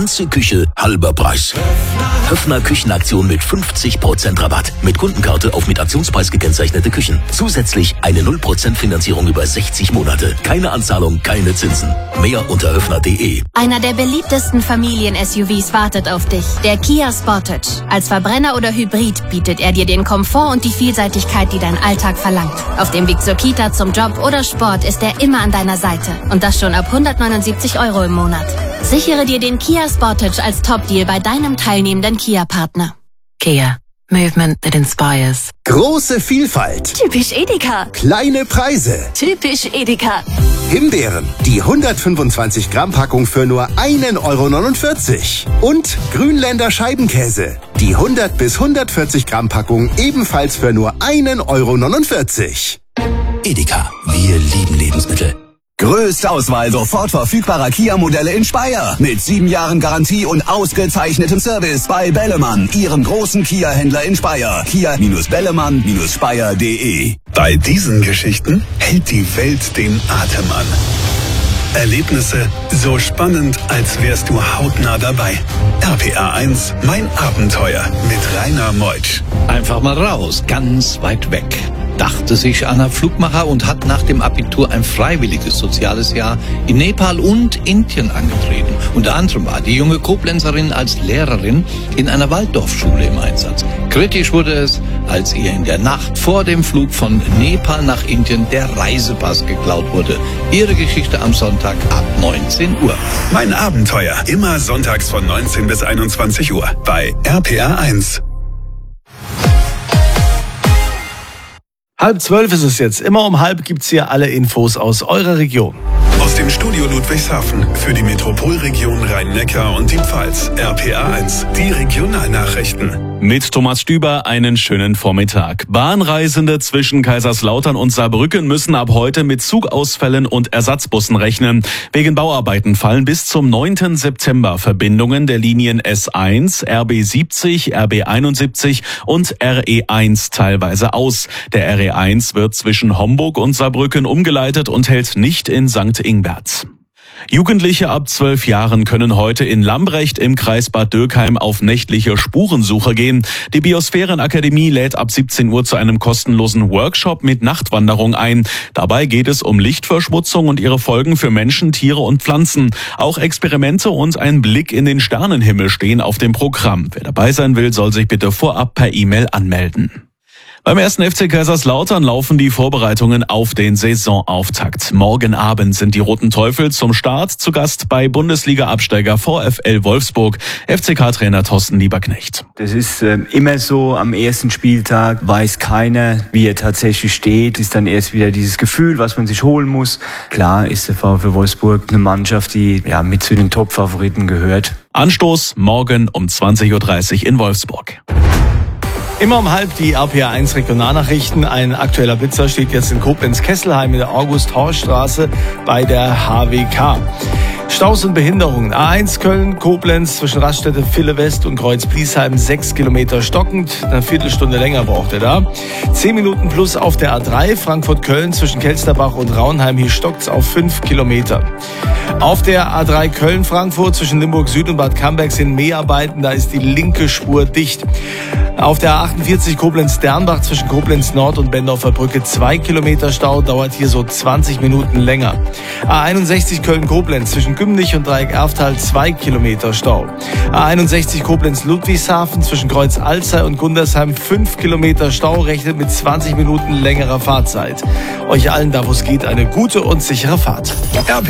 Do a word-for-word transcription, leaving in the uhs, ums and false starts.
Ganze Küche, halber Preis. Höffner Küchenaktion mit fünfzig Prozent Rabatt. Mit Kundenkarte auf mit Aktionspreis gekennzeichnete Küchen. Zusätzlich eine null Prozent Finanzierung über sechzig Monate. Keine Anzahlung, keine Zinsen. Mehr unter höffner punkt de. Einer der beliebtesten Familien-S U Vs wartet auf dich. Der Kia Sportage. Als Verbrenner oder Hybrid bietet er dir den Komfort und die Vielseitigkeit, die dein Alltag verlangt. Auf dem Weg zur Kita, zum Job oder Sport ist er immer an deiner Seite. Und das schon ab hundertneunundsiebzig Euro im Monat. Sichere dir den Kia Sportage als Top-Deal bei deinem teilnehmenden Kia-Partner. Kia. Movement that inspires. Große Vielfalt. Typisch Edeka. Kleine Preise. Typisch Edeka. Himbeeren. Die hundertfünfundzwanzig Gramm Packung für nur ein Euro neunundvierzig. Und Grünländer Scheibenkäse. Die hundert bis hundertvierzig Gramm Packung ebenfalls für nur ein Euro neunundvierzig. Edeka. Wir lieben Lebensmittel. Größte Auswahl sofort verfügbarer Kia-Modelle in Speyer. Mit sieben Jahren Garantie und ausgezeichnetem Service bei Bellemann, Ihrem großen Kia-Händler in Speyer. Kia-Bellemann Speyer punkt de. Bei diesen Geschichten hält die Welt den Atem an. Erlebnisse so spannend, als wärst du hautnah dabei. R P R eins, mein Abenteuer mit Rainer Meutsch. Einfach mal raus, ganz weit weg. Dachte sich Anna Flugmacher und hat nach dem Abitur ein freiwilliges soziales Jahr in Nepal und Indien angetreten. Unter anderem war die junge Koblenzerin als Lehrerin in einer Waldorfschule im Einsatz. Kritisch wurde es, als ihr in der Nacht vor dem Flug von Nepal nach Indien der Reisepass geklaut wurde. Ihre Geschichte am Sonntag ab neunzehn Uhr. Mein Abenteuer, immer sonntags von neunzehn bis einundzwanzig Uhr bei R P R eins. Halb zwölf ist es jetzt. Immer um halb gibt's hier alle Infos aus eurer Region. Aus dem Studio Ludwigshafen für die Metropolregion Rhein-Neckar und die Pfalz. R P R eins, die Regionalnachrichten. Mit Thomas Stüber einen schönen Vormittag. Bahnreisende zwischen Kaiserslautern und Saarbrücken müssen ab heute mit Zugausfällen und Ersatzbussen rechnen. Wegen Bauarbeiten fallen bis zum neunten September Verbindungen der Linien S eins, R B siebzig, R B einundsiebzig und R E eins teilweise aus. Der R E eins wird zwischen Homburg und Saarbrücken umgeleitet und hält nicht in Sankt Ingbert. Jugendliche ab zwölf Jahren können heute in Lambrecht im Kreis Bad Dürkheim auf nächtliche Spurensuche gehen. Die Biosphärenakademie lädt ab siebzehn Uhr zu einem kostenlosen Workshop mit Nachtwanderung ein. Dabei geht es um Lichtverschmutzung und ihre Folgen für Menschen, Tiere und Pflanzen. Auch Experimente und ein Blick in den Sternenhimmel stehen auf dem Programm. Wer dabei sein will, soll sich bitte vorab per E-Mail anmelden. Beim ersten F C Kaiserslautern laufen die Vorbereitungen auf den Saisonauftakt. Morgen Abend sind die Roten Teufel zum Start zu Gast bei Bundesliga-Absteiger VfL Wolfsburg. F C K-Trainer Thorsten Lieberknecht. Das ist äh, immer so, am ersten Spieltag weiß keiner, wie er tatsächlich steht. Ist dann erst wieder dieses Gefühl, was man sich holen muss. Klar ist der VfL Wolfsburg eine Mannschaft, die ja mit zu den Top-Favoriten gehört. Anstoß morgen um zwanzig Uhr dreißig in Wolfsburg. Immer um halb die R P R eins Regionalnachrichten. Ein aktueller Blitzer steht jetzt in Koblenz-Kesselheim in der August-Horst-Straße bei der H W K. Staus und Behinderungen. A eins Köln-Koblenz zwischen Raststätte Ville West und Kreuz-Bliesheim sechs Kilometer stockend. Eine Viertelstunde länger braucht er da. Zehn Minuten plus auf der A drei Frankfurt-Köln zwischen Kelsterbach und Raunheim. Hier stockt's auf fünf Kilometer. Auf der A drei Köln-Frankfurt zwischen Limburg Süd und Bad Camberg sind Mäharbeiten. Da ist die linke Spur dicht. Auf der A achtundvierzig Koblenz-Dernbach zwischen Koblenz Nord und Bendorfer Brücke zwei Kilometer Stau, dauert hier so zwanzig Minuten länger. A einundsechzig Köln-Koblenz zwischen Gümnich und Dreieck Erftal zwei Kilometer Stau. A einundsechzig Koblenz-Ludwigshafen zwischen Kreuz Alzey und Gundersheim fünf Kilometer Stau, rechnet mit zwanzig Minuten längerer Fahrzeit. Euch allen, da wo es geht, eine gute und sichere Fahrt. R P